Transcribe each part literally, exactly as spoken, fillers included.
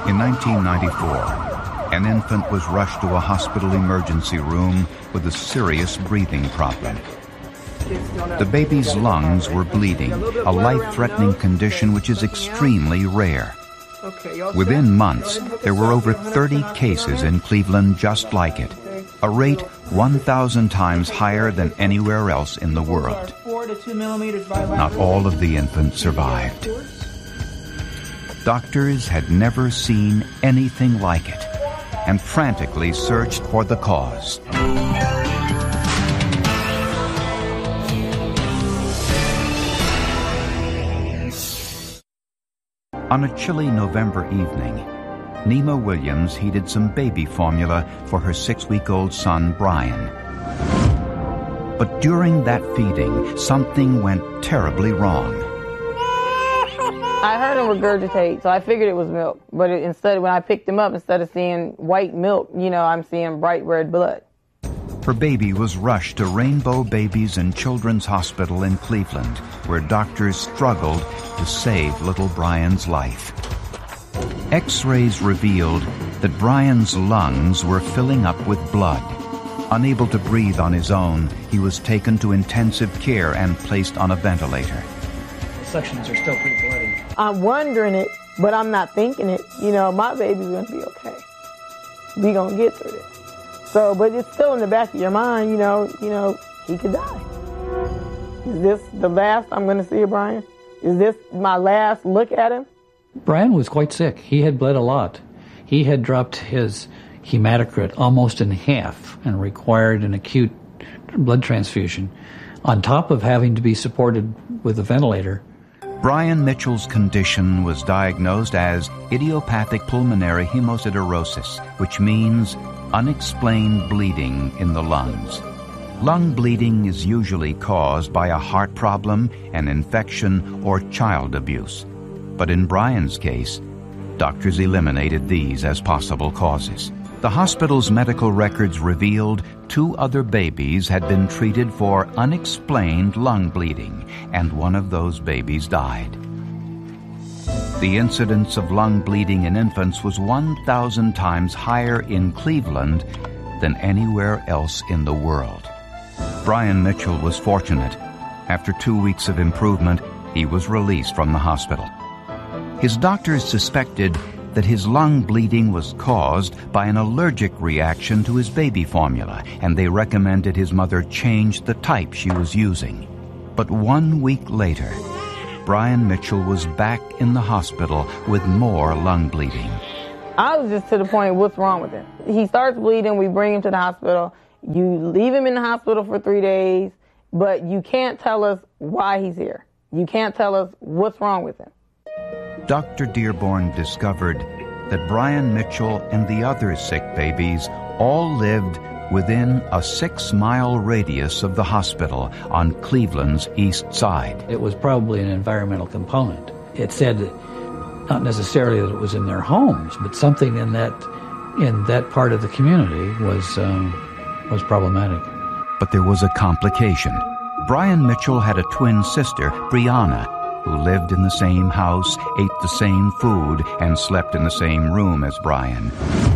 In nineteen ninety-four, an infant was rushed to a hospital emergency room with a serious breathing problem. The baby's lungs were bleeding, a life-threatening condition which is extremely rare. Within months, there were over thirty cases in Cleveland just like it, a rate one thousand times higher than anywhere else in the world. Not all of the infants survived. Doctors had never seen anything like it and frantically searched for the cause. On a chilly November evening, Nema Williams heated some baby formula for her six-week-old son, Brian. But during that feeding, something went terribly wrong. I heard him regurgitate, so I figured it was milk. But it, instead, when I picked him up, instead of seeing white milk, you know, I'm seeing bright red blood. Her baby was rushed to Rainbow Babies and Children's Hospital in Cleveland, where doctors struggled to save little Brian's life. X-rays revealed that Brian's lungs were filling up with blood. Unable to breathe on his own, he was taken to intensive care and placed on a ventilator. The sections are still pretty bloody. I'm wondering it, but I'm not thinking it. You know, my baby's going to be okay. We going to get through this. So, but it's still in the back of your mind, you know, you know, he could die. Is this the last I'm going to see of Brian? Is this my last look at him? Brian was quite sick. He had bled a lot. He had dropped his hematocrit almost in half and required an acute blood transfusion, on top of having to be supported with a ventilator. Brian Mitchell's condition was diagnosed as idiopathic pulmonary hemosiderosis, which means unexplained bleeding in the lungs. Lung bleeding is usually caused by a heart problem, an infection, or child abuse. But in Brian's case, doctors eliminated these as possible causes. The hospital's medical records revealed two other babies had been treated for unexplained lung bleeding, and one of those babies died. The incidence of lung bleeding in infants was one thousand times higher in Cleveland than anywhere else in the world. Brian Mitchell was fortunate. After two weeks of improvement, he was released from the hospital. His doctors suspected that his lung bleeding was caused by an allergic reaction to his baby formula, and they recommended his mother change the type she was using. But one week later, Brian Mitchell was back in the hospital with more lung bleeding. I was just to the point, what's wrong with him? He starts bleeding, we bring him to the hospital. You leave him in the hospital for three days, but you can't tell us why he's here. You can't tell us what's wrong with him. Doctor Dearborn discovered that Brian Mitchell and the other sick babies all lived within a six-mile radius of the hospital on Cleveland's east side. It was probably an environmental component. It said not necessarily that it was in their homes, but something in that in that part of the community was um, was problematic. But there was a complication. Brian Mitchell had a twin sister, Brianna, who lived in the same house, ate the same food, and slept in the same room as Brian,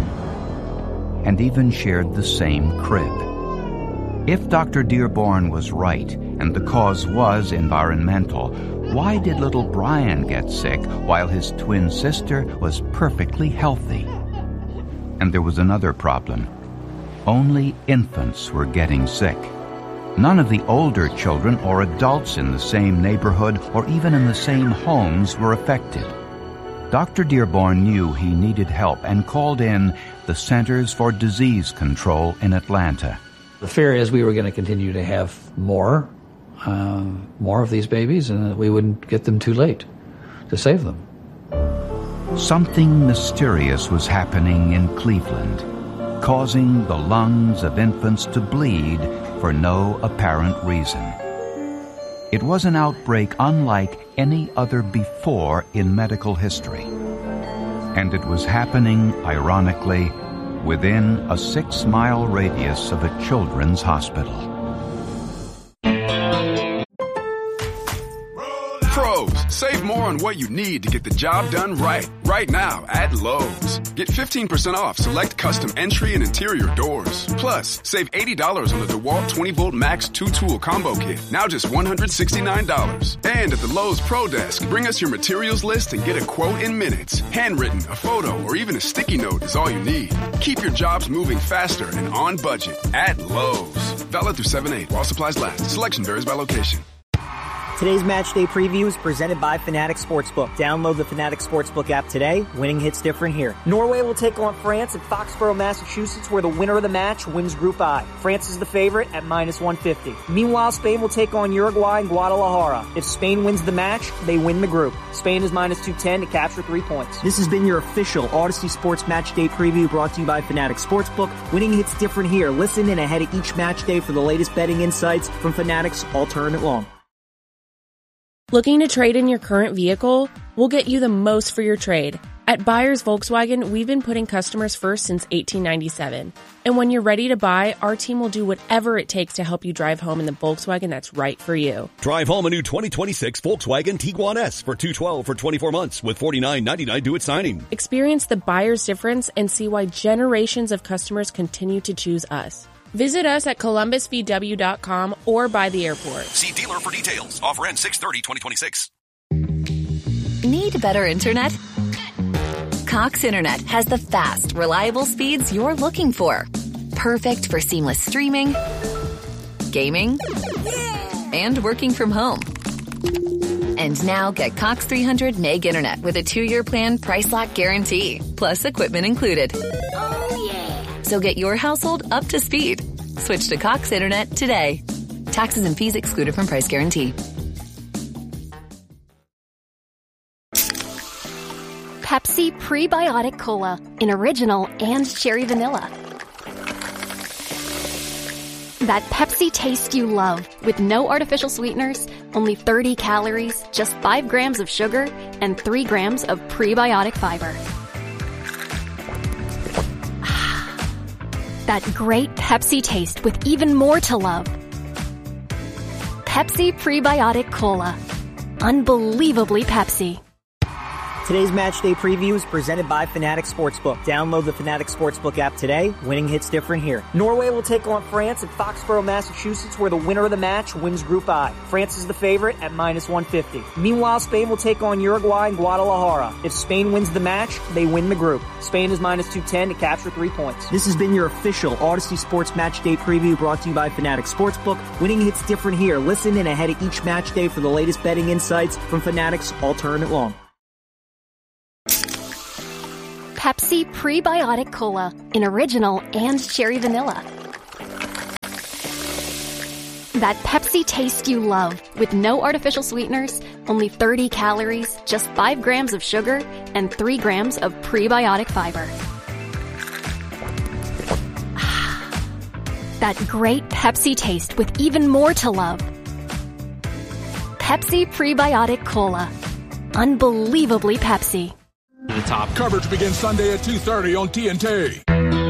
and even shared the same crib. If Doctor Dearborn was right, and the cause was environmental, why did little Brian get sick while his twin sister was perfectly healthy? And there was another problem. Only infants were getting sick. None of the older children or adults in the same neighborhood or even in the same homes were affected. Doctor Dearborn knew he needed help and called in the Centers for Disease Control in Atlanta. The fear is we were going to continue to have more, uh, more of these babies, and that we wouldn't get them too late to save them. Something mysterious was happening in Cleveland, causing the lungs of infants to bleed for no apparent reason. It was an outbreak unlike any other before in medical history. And it was happening, ironically, within a six-mile radius of a children's hospital. Pros, save more on what you need to get the job done right. Right now at Lowe's. Get fifteen percent off select custom entry and interior doors. Plus, save eighty dollars on the DeWalt twenty volt Max two tool combo kit. Now just one hundred sixty-nine dollars. And at the Lowe's Pro Desk, bring us your materials list and get a quote in minutes. Handwritten, a photo, or even a sticky note is all you need. Keep your jobs moving faster and on budget at Lowe's. Valid through seven eight while supplies last. Selection varies by location. Today's match day preview is presented by Fanatics Sportsbook. Download the Fanatics Sportsbook app today. Winning hits different here. Norway will take on France at Foxborough, Massachusetts, where the winner of the match wins Group I. France is the favorite at minus one fifty. Meanwhile, Spain will take on Uruguay in Guadalajara. If Spain wins the match, they win the group. Spain is minus two ten to capture three points. This has been your official Odyssey Sports Match Day preview brought to you by Fanatics Sportsbook. Winning hits different here. Listen in ahead of each match day for the latest betting insights from Fanatics All Tournament Long. Looking to trade in your current vehicle? We'll get you the most for your trade. At Buyers Volkswagen, we've been putting customers first since eighteen ninety-seven. And when you're ready to buy, our team will do whatever it takes to help you drive home in the Volkswagen that's right for you. Drive home a new twenty twenty-six Volkswagen Tiguan S for two hundred twelve dollars for twenty-four months with forty-nine ninety-nine due at signing. Experience the buyer's difference and see why generations of customers continue to choose us. Visit us at columbus v w dot com or by the airport. See dealer for details. Offer ends six thirty twenty twenty-six. Need better internet? Cox Internet has the fast, reliable speeds you're looking for. Perfect for seamless streaming, gaming, and working from home. And now get Cox three hundred meg internet with a two-year plan price lock guarantee, plus equipment included. Oh, yeah. So get your household up to speed. Switch to Cox Internet today. Taxes and fees excluded from price guarantee. Pepsi Prebiotic Cola in original and cherry vanilla. That Pepsi taste you love with no artificial sweeteners, only thirty calories, just five grams of sugar, and three grams of prebiotic fiber. That great Pepsi taste with even more to love. Pepsi Prebiotic Cola. Unbelievably Pepsi. Today's match day preview is presented by Fanatics Sportsbook. Download the Fanatics Sportsbook app today. Winning hits different here. Norway will take on France at Foxborough, Massachusetts, where the winner of the match wins Group I. France is the favorite at minus one fifty. Meanwhile, Spain will take on Uruguay in Guadalajara. If Spain wins the match, they win the group. Spain is minus two ten to capture three points. This has been your official Odyssey Sports Match Day preview brought to you by Fanatics Sportsbook. Winning hits different here. Listen in ahead of each match day for the latest betting insights from Fanatics All Tournament Long. Pepsi Prebiotic Cola in original and cherry vanilla. That Pepsi taste you love with no artificial sweeteners, only thirty calories, just five grams of sugar, and three grams of prebiotic fiber. That great Pepsi taste with even more to love. Pepsi Prebiotic Cola. Unbelievably Pepsi. The top coverage begins Sunday at two thirty on T N T.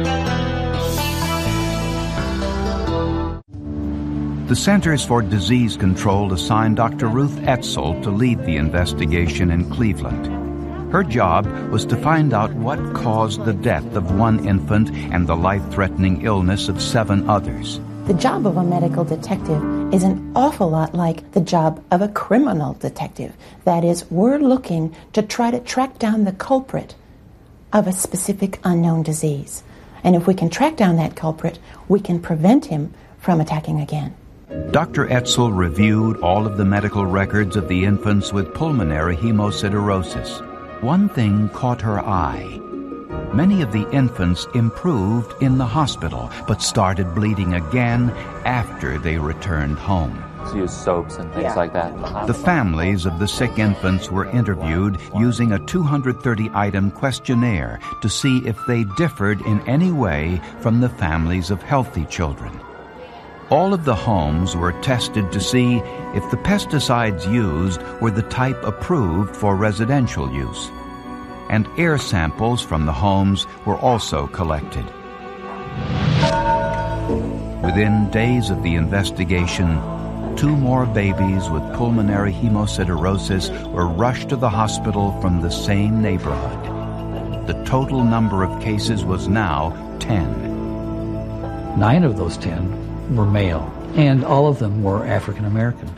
The Centers for Disease Control assigned Doctor Ruth Etzel to lead the investigation in Cleveland. Her job was to find out what caused the death of one infant and the life-threatening illness of seven others. The job of a medical detective is an awful lot like the job of a criminal detective. That is, we're looking to try to track down the culprit of a specific unknown disease. And if we can track down that culprit, we can prevent him from attacking again. Doctor Etzel reviewed all of the medical records of the infants with pulmonary hemosiderosis. One thing caught her eye. Many of the infants improved in the hospital, but started bleeding again after they returned home. Use soaps and things yeah. like that. The families of the sick infants were interviewed using a two hundred thirty item questionnaire to see if they differed in any way from the families of healthy children. All of the homes were tested to see if the pesticides used were the type approved for residential use. And air samples from the homes were also collected. Within days of the investigation, two more babies with pulmonary hemosiderosis were rushed to the hospital from the same neighborhood. The total number of cases was now ten. Nine of those ten were male, and all of them were African American.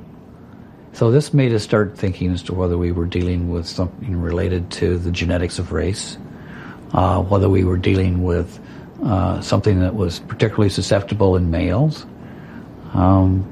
So this made us start thinking as to whether we were dealing with something related to the genetics of race, uh, whether we were dealing with uh, something that was particularly susceptible in males. Um,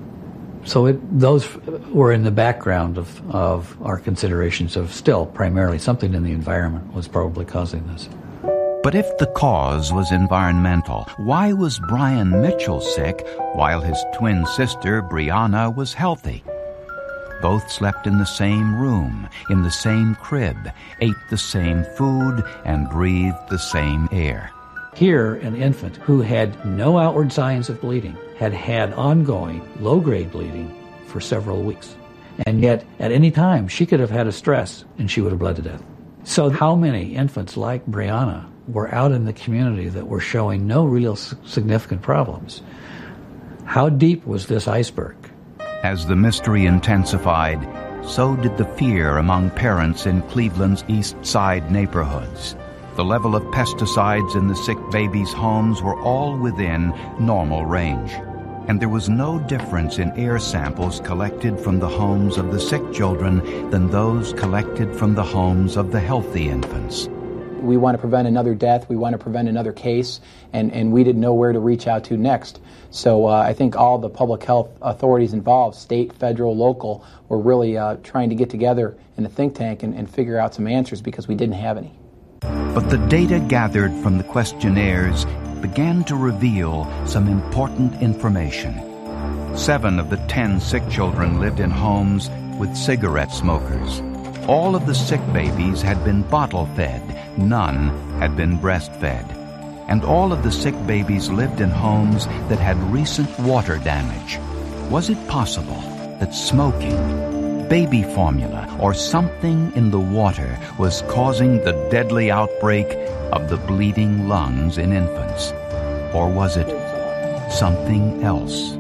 so it, those were in the background of, of our considerations of still primarily something in the environment was probably causing this. But if the cause was environmental, why was Brian Mitchell sick while his twin sister, Brianna, was healthy? Both slept in the same room, in the same crib, ate the same food, and breathed the same air. Here, an infant who had no outward signs of bleeding had had ongoing low-grade bleeding for several weeks. And yet, at any time, she could have had a stress and she would have bled to death. So how many infants like Brianna were out in the community that were showing no real significant problems? How deep was this iceberg? As the mystery intensified, so did the fear among parents in Cleveland's East Side neighborhoods. The level of pesticides in the sick babies' homes were all within normal range, and there was no difference in air samples collected from the homes of the sick children than those collected from the homes of the healthy infants. We want to prevent another death, we want to prevent another case, and, and we didn't know where to reach out to next. So uh, I think all the public health authorities involved, state, federal, local, were really uh, trying to get together in a think tank and, and figure out some answers because we didn't have any. But the data gathered from the questionnaires began to reveal some important information. Seven of the ten sick children lived in homes with cigarette smokers. All of the sick babies had been bottle-fed. None had been breastfed. And all of the sick babies lived in homes that had recent water damage. Was it possible that smoking, baby formula, or something in the water was causing the deadly outbreak of the bleeding lungs in infants? Or was it something else?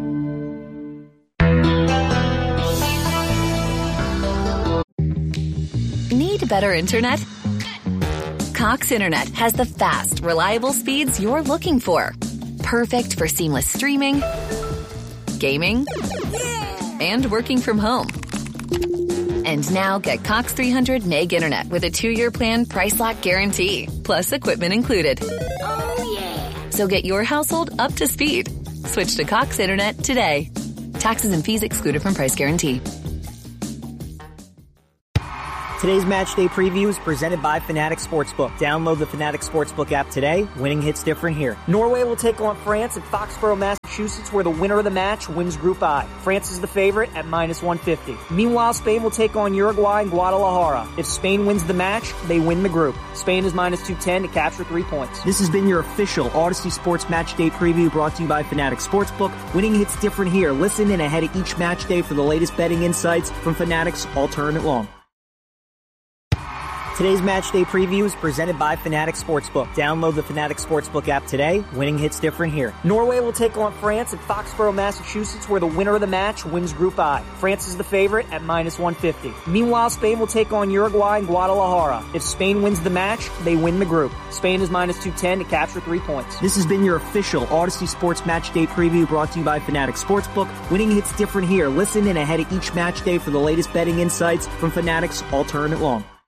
Need better internet? Cox Internet has the fast, reliable speeds you're looking for. Perfect for seamless streaming, gaming, and working from home. And now get Cox three hundred meg internet with a two-year plan price lock guarantee, plus equipment included. Oh, yeah. So get your household up to speed. Switch to Cox Internet today. Taxes and fees excluded from price guarantee. Today's match day preview is presented by Fanatics Sportsbook. Download the Fanatics Sportsbook app today. Winning hits different here. Norway will take on France at Foxborough, Massachusetts, where the winner of the match wins Group I. France is the favorite at minus one fifty. Meanwhile, Spain will take on Uruguay in Guadalajara. If Spain wins the match, they win the group. Spain is minus two ten to capture three points. This has been your official Odyssey Sports Match Day preview brought to you by Fanatics Sportsbook. Winning hits different here. Listen in ahead of each match day for the latest betting insights from Fanatics all tournament long. Today's match day preview is presented by Fanatics Sportsbook. Download the Fanatics Sportsbook app today. Winning hits different here. Norway will take on France at Foxborough, Massachusetts, where the winner of the match wins Group I. France is the favorite at minus one fifty. Meanwhile, Spain will take on Uruguay in Guadalajara. If Spain wins the match, they win the group. Spain is minus two ten to capture three points. This has been your official Odyssey Sports Match Day preview brought to you by Fanatics Sportsbook. Winning hits different here. Listen in ahead of each match day for the latest betting insights from Fanatics all tournament long.